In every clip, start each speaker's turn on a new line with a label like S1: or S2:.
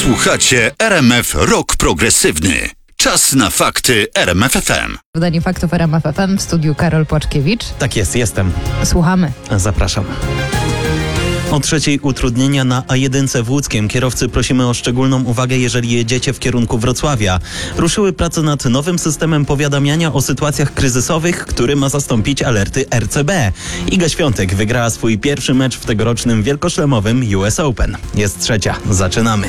S1: Słuchacie RMF Rock Progresywny. Czas na fakty RMF FM.
S2: Wydanie faktów RMF FM w studiu Karol Płaczkiewicz.
S3: Tak jest, jestem.
S2: Słuchamy.
S3: Zapraszam. O 3:00 utrudnienia na A1 w Łódzkiem. Kierowcy prosimy o szczególną uwagę, jeżeli jedziecie w kierunku Wrocławia. Ruszyły prace nad nowym systemem powiadamiania o sytuacjach kryzysowych, który ma zastąpić alerty RCB. Iga Świątek wygrała swój pierwszy mecz w tegorocznym wielkoszlemowym US Open. Jest 3:00. Zaczynamy.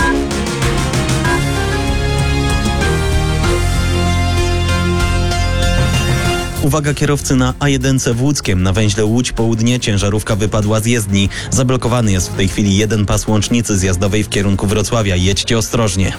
S3: Uwaga kierowcy na A1 w Łódzkiem. Na węźle Łódź Południe ciężarówka wypadła z jezdni. Zablokowany jest w tej chwili jeden pas łącznicy zjazdowej w kierunku Wrocławia. Jedźcie ostrożnie.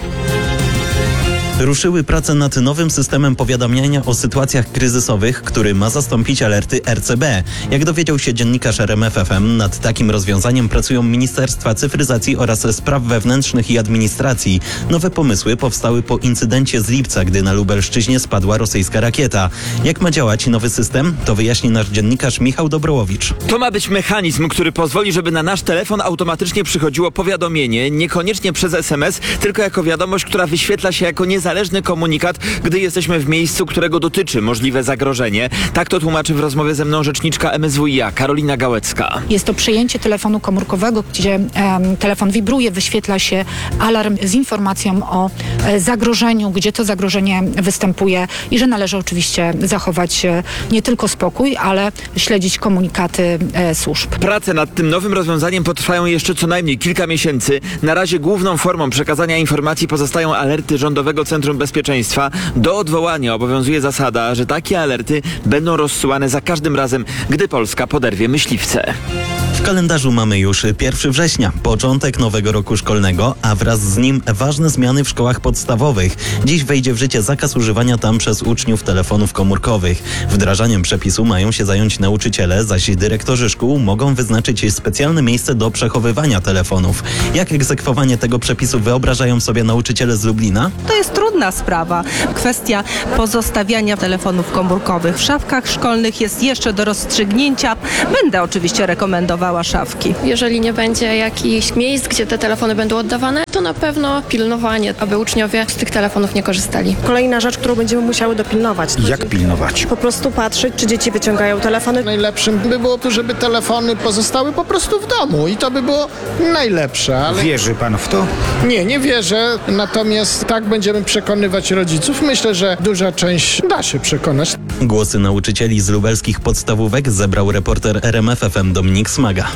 S3: Ruszyły prace nad nowym systemem powiadamiania o sytuacjach kryzysowych, który ma zastąpić alerty RCB. Jak dowiedział się dziennikarz RMF FM, nad takim rozwiązaniem pracują Ministerstwa Cyfryzacji oraz Spraw Wewnętrznych i Administracji. Nowe pomysły powstały po incydencie z lipca, gdy na Lubelszczyźnie spadła rosyjska rakieta. Jak ma działać nowy system? To wyjaśni nasz dziennikarz Michał Dobrołowicz.
S4: To ma być mechanizm, który pozwoli, żeby na nasz telefon automatycznie przychodziło powiadomienie, niekoniecznie przez SMS, tylko jako wiadomość, która wyświetla się jako niezależny komunikat, gdy jesteśmy w miejscu, którego dotyczy możliwe zagrożenie. Tak to tłumaczy w rozmowie ze mną rzeczniczka MSWiA Karolina Gałecka.
S5: Jest to przejęcie telefonu komórkowego, gdzie telefon wibruje, wyświetla się alarm z informacją o zagrożeniu, gdzie to zagrożenie występuje i że należy oczywiście zachować nie tylko spokój, ale śledzić komunikaty służb.
S4: Prace nad tym nowym rozwiązaniem potrwają jeszcze co najmniej kilka miesięcy. Na razie główną formą przekazania informacji pozostają alerty Rządowego Centrum Bezpieczeństwa. Do odwołania obowiązuje zasada, że takie alerty będą rozsyłane za każdym razem, gdy Polska poderwie myśliwce.
S3: W kalendarzu mamy już 1 września, początek nowego roku szkolnego, a wraz z nim ważne zmiany w szkołach podstawowych. Dziś wejdzie w życie zakaz używania tam przez uczniów telefonów komórkowych. Wdrażaniem przepisu mają się zająć nauczyciele, zaś dyrektorzy szkół mogą wyznaczyć specjalne miejsce do przechowywania telefonów. Jak egzekwowanie tego przepisu wyobrażają sobie nauczyciele z Lublina?
S6: To jest trudna sprawa. Kwestia pozostawiania telefonów komórkowych w szafkach szkolnych jest jeszcze do rozstrzygnięcia. Będę oczywiście rekomendowała szafki.
S7: Jeżeli nie będzie jakichś miejsc, gdzie te telefony będą oddawane, to na pewno pilnowanie, aby uczniowie z tych telefonów nie korzystali.
S8: Kolejna rzecz, którą będziemy musiały dopilnować.
S9: Jak pilnować?
S8: Po prostu patrzeć, czy dzieci wyciągają telefony.
S9: Najlepszym by było to, żeby telefony pozostały po prostu w domu i to by było najlepsze. Ale... Wierzy pan w to? Nie wierzę, natomiast tak będziemy przekonywać rodziców. Myślę, że duża część da się przekonać.
S3: Głosy nauczycieli z lubelskich podstawówek zebrał reporter RMF FM Dominik Smaga.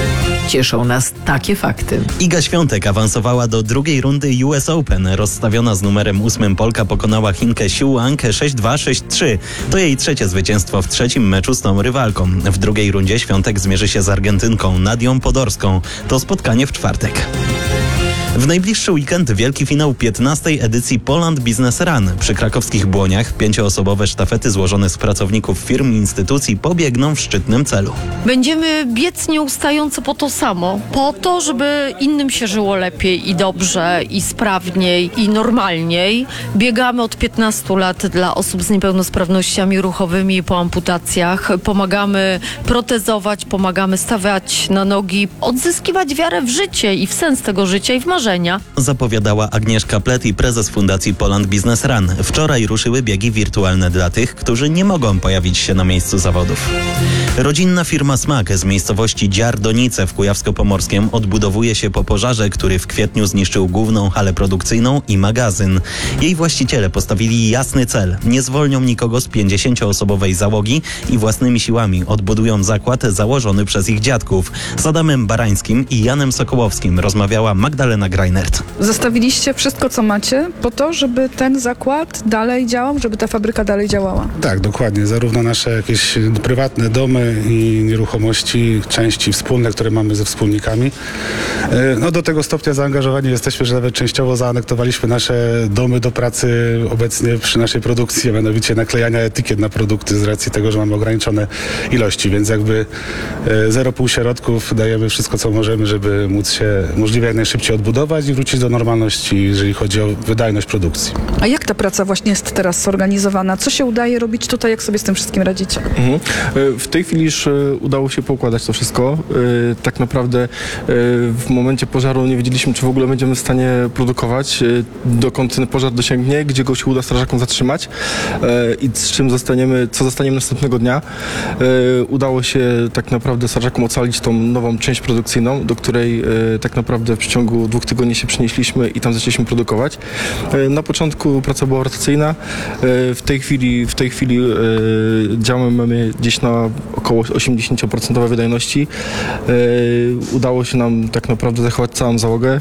S2: Cieszą nas takie fakty.
S3: Iga Świątek awansowała do drugiej rundy US Open. Rozstawiona z numerem 8 Polka pokonała Chinkę Xiu Wang 6-2, 6-3. To jej trzecie zwycięstwo w trzecim meczu z tą rywalką. W drugiej rundzie Świątek zmierzy się z Argentynką Nadią Podorską. To spotkanie w czwartek. W najbliższy weekend wielki finał 15. edycji Poland Business Run. Przy krakowskich Błoniach 5-osobowe sztafety złożone z pracowników firm i instytucji pobiegną w szczytnym celu.
S10: Będziemy biec nieustająco po to samo. Po to, żeby innym się żyło lepiej i dobrze, i sprawniej, i normalniej. Biegamy od 15 lat dla osób z niepełnosprawnościami ruchowymi po amputacjach. Pomagamy protezować, pomagamy stawiać na nogi, odzyskiwać wiarę w życie i w sens tego życia i w marzenia.
S3: Zapowiadała Agnieszka Plet, prezes Fundacji Poland Business Run. Wczoraj ruszyły biegi wirtualne dla tych, którzy nie mogą pojawić się na miejscu zawodów. Rodzinna firma Smak z miejscowości Dziardonice w Kujawsko-Pomorskiem odbudowuje się po pożarze, który w kwietniu zniszczył główną halę produkcyjną i magazyn. Jej właściciele postawili jasny cel. Nie zwolnią nikogo z 50-osobowej załogi i własnymi siłami odbudują zakład założony przez ich dziadków. Z Adamem Barańskim i Janem Sokołowskim rozmawiała Magdalena Greinert.
S11: Zostawiliście wszystko, co macie, po to, żeby ten zakład dalej działał, żeby ta fabryka dalej działała?
S12: Tak, dokładnie. Zarówno nasze jakieś prywatne domy i nieruchomości, części wspólne, które mamy ze wspólnikami. No do tego stopnia zaangażowani jesteśmy, że nawet częściowo zaanektowaliśmy nasze domy do pracy obecnie przy naszej produkcji, a mianowicie naklejania etykiet na produkty z racji tego, że mamy ograniczone ilości, więc jakby zero półśrodków, dajemy wszystko, co możemy, żeby móc się możliwie jak najszybciej odbudować i wrócić do normalności, jeżeli chodzi o wydajność produkcji.
S11: A jak ta praca właśnie jest teraz zorganizowana? Co się udaje robić tutaj, jak sobie z tym wszystkim radzicie?
S13: W tej chwili już udało się poukładać to wszystko. Tak naprawdę w momencie pożaru nie wiedzieliśmy, czy w ogóle będziemy w stanie produkować, dokąd ten pożar dosięgnie, gdzie go się uda strażakom zatrzymać i z czym co zostaniemy następnego dnia. Udało się tak naprawdę strażakom ocalić tą nową część produkcyjną, do której tak naprawdę w przeciągu 2 tygodni się przenieśliśmy i tam zaczęliśmy produkować. Na początku praca była rotacyjna. W tej chwili działamy gdzieś na około 80% wydajności. Udało się nam tak naprawdę zachować całą załogę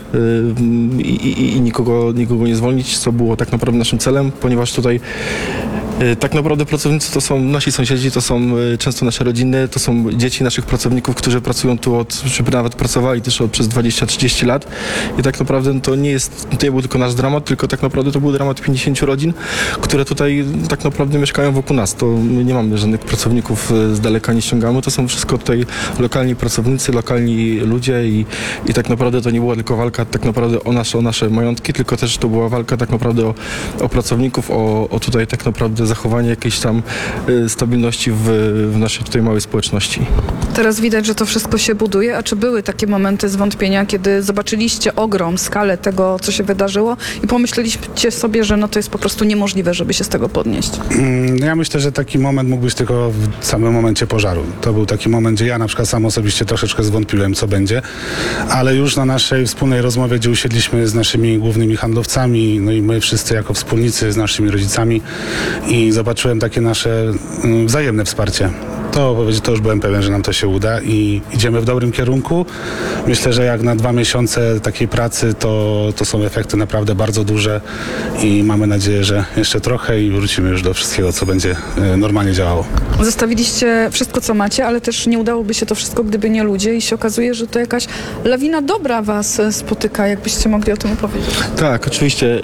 S13: i nikogo nie zwolnić, co było tak naprawdę naszym celem, ponieważ tutaj tak naprawdę pracownicy to są nasi sąsiedzi, to są często nasze rodziny, to są dzieci naszych pracowników, którzy pracują tu żeby nawet pracowali też przez 20-30 lat i tak naprawdę to nie był tylko nasz dramat, tylko tak naprawdę to był dramat 50 rodzin, które tutaj tak naprawdę mieszkają wokół nas. To my nie mamy żadnych pracowników z daleka, nie ściągamy, to są wszystko tutaj lokalni pracownicy, lokalni ludzie i tak naprawdę to nie była tylko walka tak naprawdę o nasze majątki, tylko też to była walka tak naprawdę o pracowników, o tutaj tak naprawdę zachowanie jakiejś tam stabilności w naszej tutaj małej społeczności.
S11: Teraz widać, że to wszystko się buduje, a czy były takie momenty zwątpienia, kiedy zobaczyliście ogrom, skalę tego, co się wydarzyło i pomyśleliście sobie, że no to jest po prostu niemożliwe, żeby się z tego podnieść?
S12: Ja myślę, że taki moment mógł być tylko w samym momencie pożaru. To był taki moment, gdzie ja na przykład sam osobiście troszeczkę zwątpiłem, co będzie, ale już na naszej wspólnej rozmowie, gdzie usiedliśmy z naszymi głównymi handlowcami, no i my wszyscy jako wspólnicy z naszymi rodzicami i zobaczyłem takie nasze wzajemne wsparcie. To już byłem pewien, że nam to się uda i idziemy w dobrym kierunku. Myślę, że jak na 2 miesiące takiej pracy, to są efekty naprawdę bardzo duże i mamy nadzieję, że jeszcze trochę i wrócimy już do wszystkiego, co będzie normalnie działało.
S11: Zostawiliście wszystko, co macie, ale też nie udałoby się to wszystko, gdyby nie ludzie i się okazuje, że to jakaś lawina dobra was spotyka. Jakbyście mogli o tym opowiedzieć?
S13: Tak, oczywiście.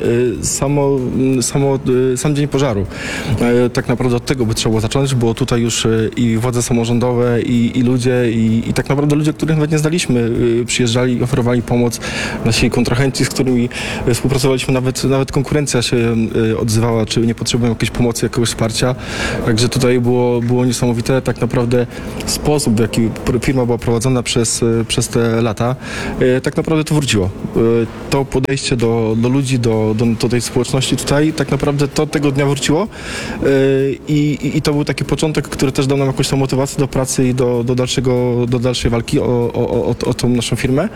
S13: Sam dzień pożaru. Tak naprawdę od tego by trzeba było zacząć, bo tutaj już i władze samorządowe, i ludzie, i tak naprawdę ludzie, których nawet nie znaliśmy, przyjeżdżali i oferowali pomoc. Nasi kontrahenci, z którymi współpracowaliśmy, nawet konkurencja się odzywała, czy nie potrzebują jakiejś pomocy, jakiegoś wsparcia. Także tutaj było niesamowite. Tak naprawdę sposób, w jaki firma była prowadzona przez te lata, tak naprawdę to wróciło. To podejście do ludzi, do tej społeczności tutaj, tak naprawdę to tego dnia wróciło i to był taki początek, który też dał nam jakąś tam motywację do pracy i do dalszej walki o tą naszą firmę.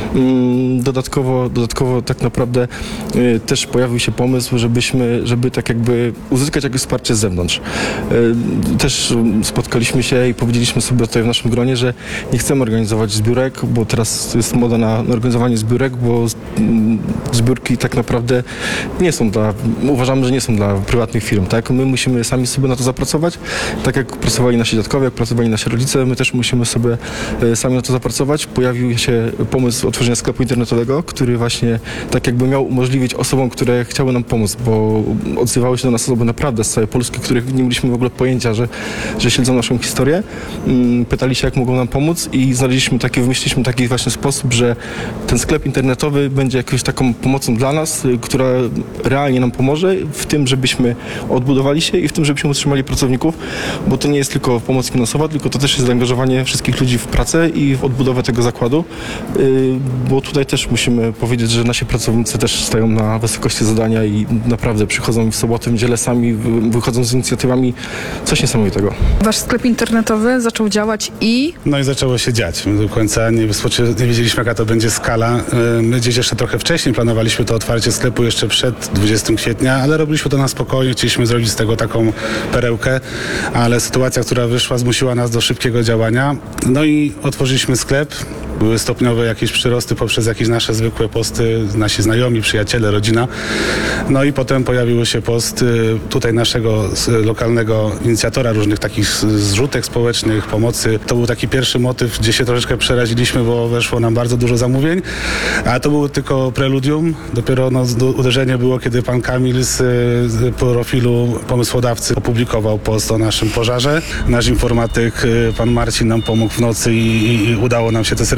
S13: Dodatkowo tak naprawdę też pojawił się pomysł, żeby tak jakby uzyskać jakieś wsparcie z zewnątrz. Też spotkaliśmy się i powiedzieliśmy sobie tutaj w naszym gronie, że nie chcemy organizować zbiórek, bo teraz jest moda na organizowanie zbiórek, bo zbiórki tak naprawdę uważamy, że nie są dla prywatnych firm, tak? My musimy sami sobie na to zapracować, tak jak pracowali nasi dziadkowie, jak pracowali nasi rodzice, my też musimy sobie sami na to zapracować. Pojawił się pomysł otworzenia sklepu internetowego, który właśnie tak jakby miał umożliwić osobom, które chciały nam pomóc, bo odzywały się do nas osoby naprawdę z całej Polski, których nie mieliśmy w ogóle pojęcia, że śledzą naszą historię. Pytali się, jak mogą nam pomóc i wymyśliliśmy taki właśnie sposób, że ten sklep internetowy będzie jakąś taką pomocą dla nas, która realnie nam pomoże w tym, żebyśmy odbudowali się i w tym, żebyśmy utrzymali pracowników, bo to nie jest tylko pomoc finansowa, tylko to też jest zaangażowanie wszystkich ludzi w pracę i w odbudowę tego zakładu, bo tutaj też musimy powiedzieć, że nasi pracownicy też stają na wysokości zadania i naprawdę przychodzą w sobotę, w niedzielę sami, wychodzą z inicjatywami, coś niesamowitego.
S11: Wasz sklep internetowy zaczął działać i...
S12: No i zaczęło się dziać. My do końca nie wiedzieliśmy, jaka to będzie skala. My gdzieś jeszcze trochę wcześniej planowaliśmy to otwarcie sklepu jeszcze przed 20 kwietnia, ale robiliśmy to na spokojnie, chcieliśmy zrobić z tego taką perełkę, ale sytuacja, która wyszła, zmusiła nas do szybkiego działania. No i otworzyliśmy sklep. Były stopniowe jakieś przyrosty poprzez jakieś nasze zwykłe posty, nasi znajomi, przyjaciele, rodzina. No i potem pojawiły się posty tutaj naszego lokalnego inicjatora różnych takich zrzutek społecznych, pomocy. To był taki pierwszy motyw, gdzie się troszeczkę przeraziliśmy, bo weszło nam bardzo dużo zamówień, a to było tylko preludium. Dopiero uderzenie było, kiedy pan Kamil z profilu pomysłodawcy opublikował post o naszym pożarze. Nasz informatyk, pan Marcin, nam pomógł w nocy i udało nam się te serwery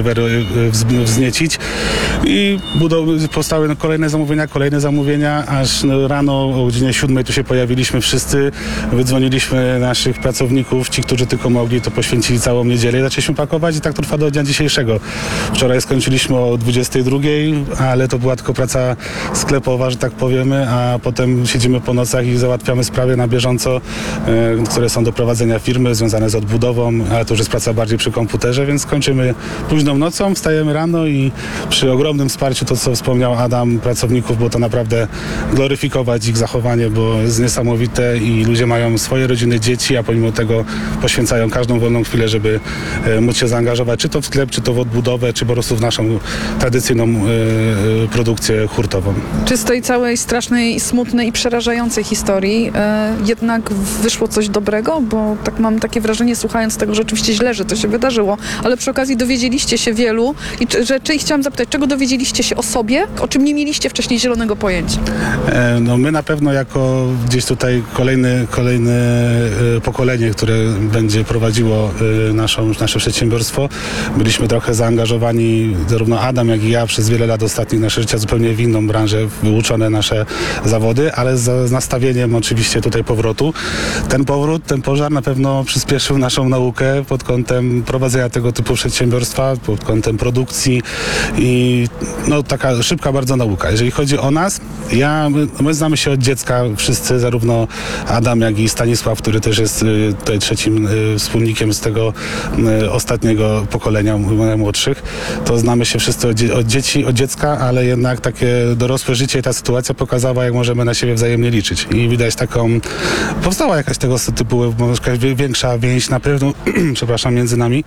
S12: serwery wzniecić i powstały kolejne zamówienia, aż rano o godzinie 7 tu się pojawiliśmy wszyscy, wydzwoniliśmy naszych pracowników, ci, którzy tylko mogli, to poświęcili całą niedzielę i zaczęliśmy pakować i tak to trwa do dnia dzisiejszego. Wczoraj skończyliśmy o 22, ale to była tylko praca sklepowa, że tak powiemy, a potem siedzimy po nocach i załatwiamy sprawy na bieżąco, które są do prowadzenia firmy, związane z odbudową, ale to już jest praca bardziej przy komputerze, więc kończymy późną nocą, wstajemy rano i przy ogromnym wsparciu, to co wspomniał Adam, pracowników, bo to naprawdę gloryfikować ich zachowanie, bo jest niesamowite i ludzie mają swoje rodziny, dzieci, a pomimo tego poświęcają każdą wolną chwilę, żeby móc się zaangażować, czy to w sklep, czy to w odbudowę, czy po prostu w naszą tradycyjną produkcję hurtową.
S11: Czy z tej całej strasznej, smutnej i przerażającej historii jednak wyszło coś dobrego? Bo tak mam takie wrażenie, słuchając tego, że oczywiście źle, że to się wydarzyło, ale przy okazji dowiedzieliście się wielu rzeczy i chciałam zapytać, czego dowiedzieliście się o sobie, o czym nie mieliście wcześniej zielonego pojęcia?
S12: No my na pewno jako gdzieś tutaj kolejne pokolenie, które będzie prowadziło nasze przedsiębiorstwo, byliśmy trochę zaangażowani, zarówno Adam, jak i ja przez wiele lat ostatnich naszego życia zupełnie w inną branżę, wyuczone nasze zawody, ale z nastawieniem oczywiście tutaj powrotu. Ten pożar na pewno przyspieszył naszą naukę pod kątem prowadzenia tego typu przedsiębiorstwa, pod kątem produkcji i taka szybka bardzo nauka. Jeżeli chodzi o nas, my znamy się od dziecka wszyscy, zarówno Adam, jak i Stanisław, który też jest tutaj trzecim wspólnikiem z tego ostatniego pokolenia najmłodszych, to znamy się wszyscy od dziecka, ale jednak takie dorosłe życie i ta sytuacja pokazała, jak możemy na siebie wzajemnie liczyć. I widać powstała jakaś tego typu większa więź na pewno, przepraszam, między nami.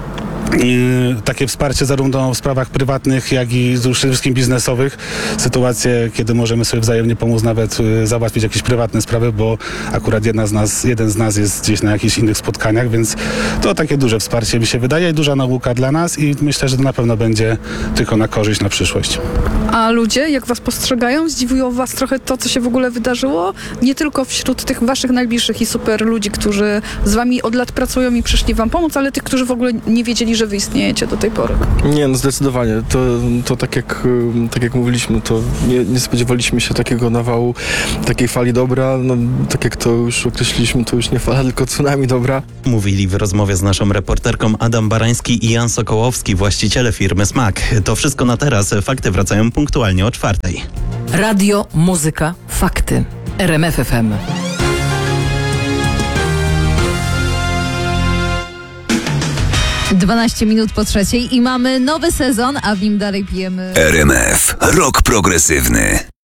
S12: Takie wsparcie zarówno w sprawach prywatnych, jak i przede wszystkim biznesowych. Sytuacje, kiedy możemy sobie wzajemnie pomóc nawet załatwić jakieś prywatne sprawy, bo akurat jeden z nas jest gdzieś na jakichś innych spotkaniach, więc to takie duże wsparcie mi się wydaje i duża nauka dla nas i myślę, że to na pewno będzie tylko na korzyść na przyszłość.
S11: A ludzie, jak was postrzegają? Zdziwiło was trochę to, co się w ogóle wydarzyło? Nie tylko wśród tych waszych najbliższych i super ludzi, którzy z wami od lat pracują i przyszli wam pomóc, ale tych, którzy w ogóle nie wiedzieli, że wy istniejecie do tej pory.
S13: Nie, no zdecydowanie. To tak jak mówiliśmy, to nie spodziewaliśmy się takiego nawału, takiej fali dobra. No, tak jak to już określiliśmy, to już nie fala, tylko tsunami dobra.
S3: Mówili w rozmowie z naszą reporterką Adam Barański i Jan Sokołowski, właściciele firmy Smak. To wszystko na teraz. Fakty wracają punktualnie o 4:00.
S2: Radio, muzyka, fakty. RMF FM. 12 minut po 3:00 i mamy nowy sezon, a w nim dalej pijemy...
S1: RMF. Rok progresywny.